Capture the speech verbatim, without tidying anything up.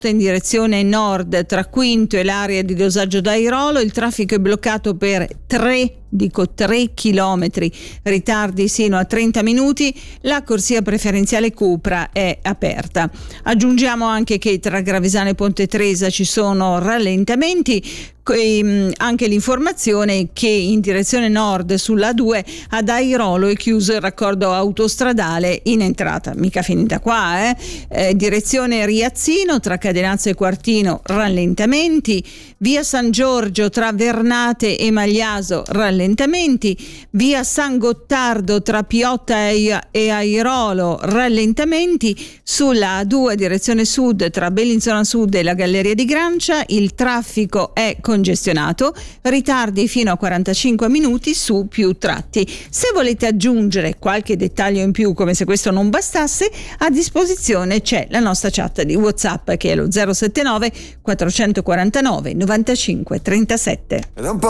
in direzione nord tra Quinto e l'area di dosaggio d'Airolo. Il traffico è bloccato per tre dico tre chilometri, ritardi sino a trenta minuti. La corsia preferenziale Cupra è aperta. Aggiungiamo anche che tra Gravesano e Ponte Tresa ci sono rallentamenti, e anche l'informazione che in direzione nord sulla A due ad Airolo è chiuso il raccordo autostradale in entrata. Mica finita qua, eh? eh direzione Riazzino tra Cadenazzo e Quartino rallentamenti, via San Giorgio tra Vernate e Magliaso rallentamenti, via San Gottardo tra Piotta e Airolo rallentamenti, sulla A due direzione sud tra Bellinzona Sud e la Galleria di Grancia il traffico è congestionato, ritardi fino a quarantacinque minuti su più tratti. Se volete aggiungere qualche dettaglio in più, come se questo non bastasse, a disposizione c'è la nostra chat di WhatsApp che è lo zero sette nove quattrocentoquarantanove novantacinque trentasette.